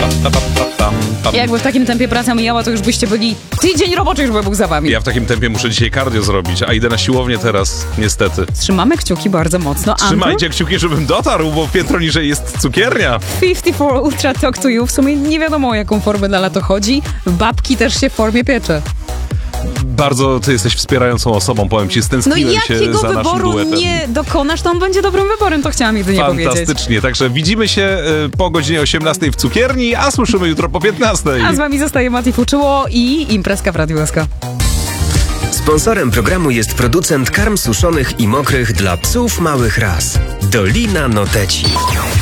Jakby w takim tempie praca mijała, to już byście byli... Tydzień roboczy już by był za wami. Ja w takim tempie muszę dzisiaj cardio zrobić, a idę na siłownię teraz, niestety. Trzymamy kciuki bardzo mocno. Trzymajcie kciuki, żebym dotarł, bo piętro niżej jest cukiernia. 54 Ultra Talk to You. W sumie nie wiadomo, o jaką formę na lato chodzi. Babki też się w formie piecze. Bardzo ty jesteś wspierającą osobą, powiem ci, stęskniłem się jakiego za naszym wyboru duetem. nie dokonasz, to on będzie dobrym wyborem, to chciałam jedynie powiedzieć. Fantastycznie, także widzimy się po godzinie 18 w cukierni, a słyszymy jutro po 15. A z wami zostaje Mati Fuczyło i imprezka w Radiu SK. Sponsorem programu jest producent karm suszonych i mokrych dla psów małych ras. Dolina Noteci.